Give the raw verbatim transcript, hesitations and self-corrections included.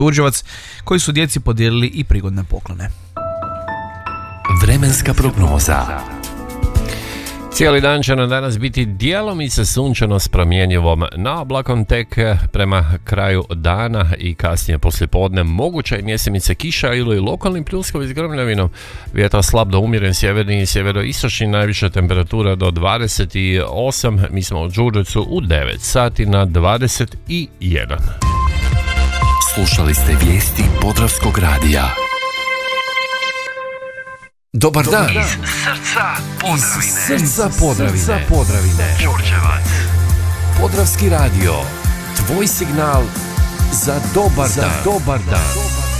Đurđevac, koji su djeci podijelili i prigodne poklone. Vremenska prognoza. Cijeli dan će nam danas biti djelomice sunčano s promjenjivom na oblakom, tek prema kraju dana i kasnije poslijepodne moguća je mjesemice kiša ili lokalni pljuskovi s grmljavinom. Vjetar slab do umjeren sjeverni i sjeveroistočni, najviša temperatura do dvadeset osam. Mi smo u Đurđevcu u devet sati na dvadeset jedan. Slušali ste vijesti Podravskog radija. Dobar dan. Iz srca Podravine. Iz srca Podravine. Podravine. Đurđevac. Podravski radio. Tvoj signal za dobar dan. Za dobar dan.